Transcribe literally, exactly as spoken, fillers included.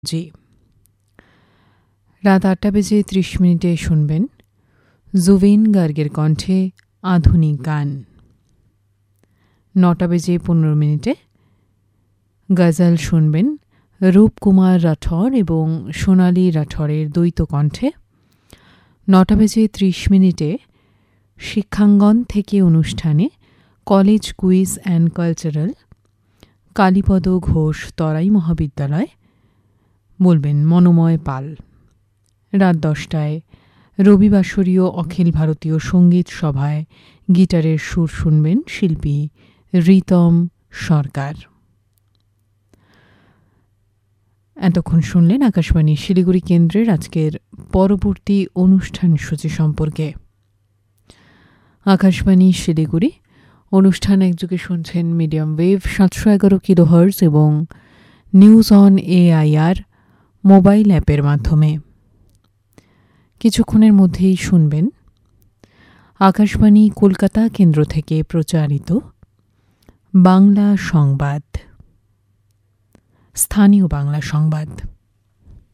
জি রাত আটটা বেজে ত্রিশ মিনিটে শুনবেন জুবিন গার্গের কণ্ঠে আধুনিক গান। নটা বেজে পনেরো মিনিটে গজল শুনবেন রূপকুমার রাঠোর এবং সোনালী রাঠোরের দ্বৈত কণ্ঠে। নটা বেজে ত্রিশ মিনিটে শিক্ষাঙ্গন থেকে অনুষ্ঠানে college quiz and cultural Kalipada Ghosh তরাই মহাবিদ্যালয় বলবেন মনোময় পাল। রাত দশটায় রবিবাসরীয় অখিল ভারতীয় সঙ্গীত সভায় গিটারের সুর শুনবেন শিল্পী রিতম সরকার। এতক্ষণ শুনলেন আকাশবাণী শিলিগুড়ি কেন্দ্রের আজকের পরবর্তী অনুষ্ঠান সূচি সম্পর্কে। আকাশবাণী শিলিগুড়ি অনুষ্ঠান একযোগে শুনছেন মিডিয়াম ওয়েভ সাতশো এগারো কিলোহার্জ এবং নিউজ অন এআইআর মোবাইল অ্যাপের মাধ্যমে। কিছুক্ষণের মধ্যেই শুনবেন আকাশবাণী কলকাতা কেন্দ্র থেকে প্রচারিত বাংলা সংবাদ, স্থানীয় বাংলা সংবাদ।